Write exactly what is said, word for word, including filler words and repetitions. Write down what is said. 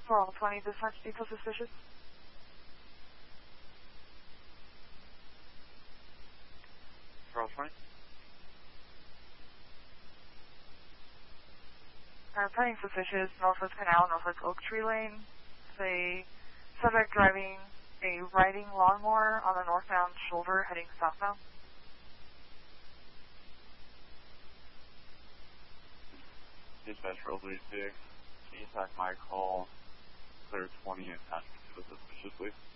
For all twenty, dispatch detail suspicious. For all twenty? Uh, pending suspicious, Northwest Canal, Northwest Oak Tree Lane. The subject driving a riding lawnmower on the northbound shoulder heading southbound. Dispatch roll thirty-six. Can you attack my call? Clear twenty and pass to the suspicious, please?